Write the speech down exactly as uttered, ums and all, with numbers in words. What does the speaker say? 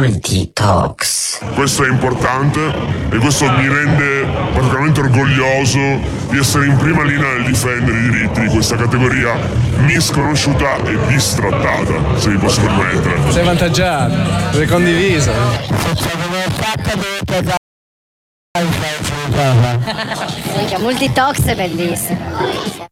Multi Talks. Questo è importante e questo mi rende particolarmente orgoglioso di essere in prima linea nel difendere i diritti di questa categoria misconosciuta e bistrattata, se vi posso permettere. Sei avvantaggiato, sei condiviso. Multi Talks è bellissimo.